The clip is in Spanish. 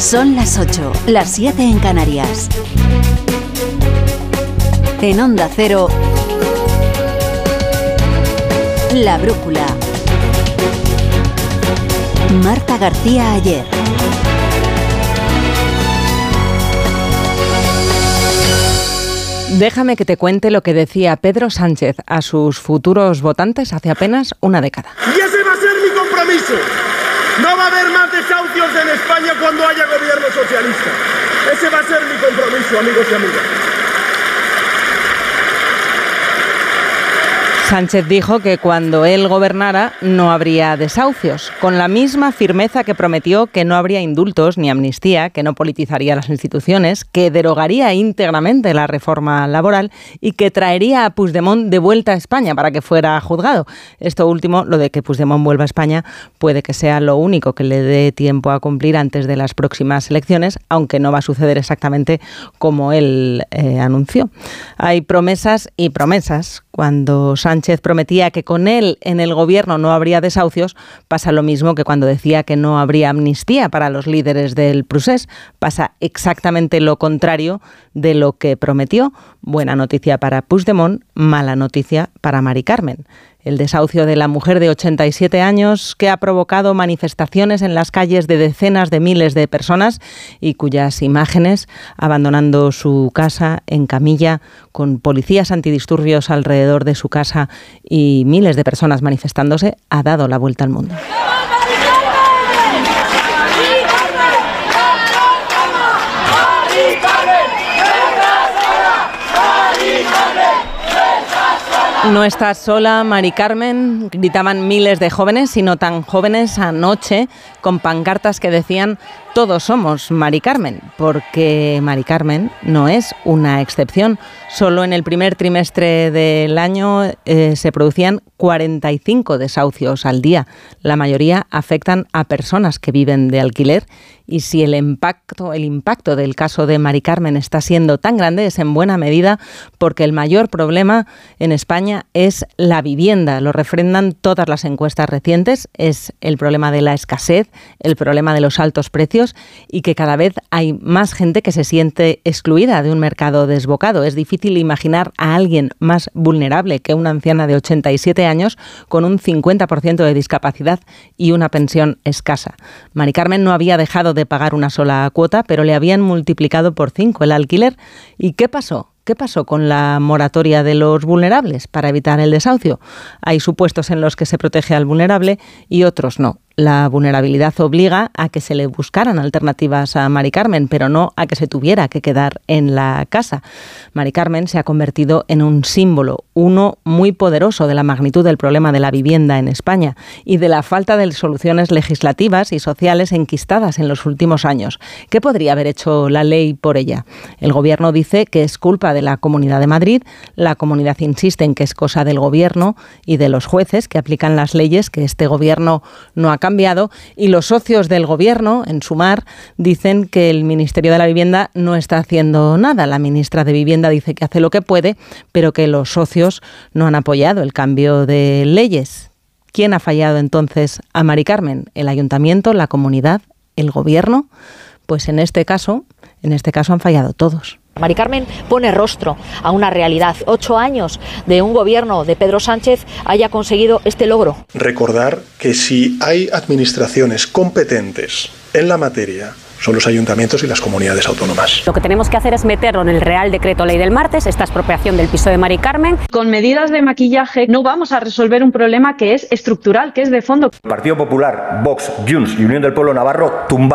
Son las 8, las 7 en Canarias. En Onda Cero, La Brújula. Marta García Ayer. Déjame que te cuente lo que decía Pedro Sánchez a sus futuros votantes hace apenas una década. Y ese va a ser mi compromiso. No va a haber más desahucios en España cuando haya gobierno socialista. Ese va a ser mi compromiso, amigos y amigas. Sánchez dijo que cuando él gobernara no habría desahucios, con la misma firmeza que prometió que no habría indultos ni amnistía, que no politizaría las instituciones, que derogaría íntegramente la reforma laboral y que traería a Puigdemont de vuelta a España para que fuera juzgado. Esto último, lo de que Puigdemont vuelva a España, puede que sea lo único que le dé tiempo a cumplir antes de las próximas elecciones, aunque no va a suceder exactamente como él anunció. Hay promesas y promesas. Cuando Sánchez prometía que con él en el gobierno no habría desahucios, pasa lo mismo que cuando decía que no habría amnistía para los líderes del Procés. Pasa exactamente lo contrario de lo que prometió. Buena noticia para Puigdemont, mala noticia para Mari Carmen. El desahucio de la mujer de 87 años que ha provocado manifestaciones en las calles de decenas de miles de personas y cuyas imágenes, abandonando su casa en camilla, con policías antidisturbios alrededor de su casa y miles de personas manifestándose, ha dado la vuelta al mundo. No estás sola, Mari Carmen, gritaban miles de jóvenes y no tan jóvenes anoche con pancartas que decían todos somos Mari Carmen, porque Mari Carmen no es una excepción. Solo en el primer trimestre del año se producían 45 desahucios al día. La mayoría afectan a personas que viven de alquiler. Y si el impacto del caso de Mari Carmen está siendo tan grande, es en buena medida porque el mayor problema en España es la vivienda. Lo refrendan todas las encuestas recientes. Es el problema de la escasez, el problema de los altos precios y que cada vez hay más gente que se siente excluida de un mercado desbocado. Es difícil imaginar a alguien más vulnerable que una anciana de 87 años con un 50% de discapacidad y una pensión escasa. Mari Carmen no había dejado de pagar una sola cuota, pero le habían multiplicado por 5 el alquiler. ¿Y qué pasó? ¿Qué pasó con la moratoria de los vulnerables para evitar el desahucio? Hay supuestos en los que se protege al vulnerable y otros no. La vulnerabilidad obliga a que se le buscaran alternativas a Mari Carmen, pero no a que se tuviera que quedar en la casa. Mari Carmen se ha convertido en un símbolo, uno muy poderoso de la magnitud del problema de la vivienda en España y de la falta de soluciones legislativas y sociales enquistadas en los últimos años. ¿Qué podría haber hecho la ley por ella? El Gobierno dice que es culpa de la Comunidad de Madrid, la Comunidad insiste en que es cosa del Gobierno y de los jueces que aplican las leyes que este Gobierno no ha cambiado, y los socios del Gobierno, en Sumar, dicen que el Ministerio de la Vivienda no está haciendo nada. La ministra de Vivienda dice que hace lo que puede, pero que los socios no han apoyado el cambio de leyes. ¿Quién ha fallado entonces a Mari Carmen? ¿El Ayuntamiento, la Comunidad, el Gobierno? Pues en este caso han fallado todos. Mari Carmen pone rostro a una realidad. 8 años de un gobierno de Pedro Sánchez haya conseguido este logro. Recordar que si hay administraciones competentes en la materia, son los ayuntamientos y las comunidades autónomas. Lo que tenemos que hacer es meterlo en el Real Decreto Ley del martes, esta expropiación del piso de Mari Carmen. Con medidas de maquillaje no vamos a resolver un problema que es estructural, que es de fondo. Partido Popular, Vox, Junts y Unión del Pueblo Navarro tumban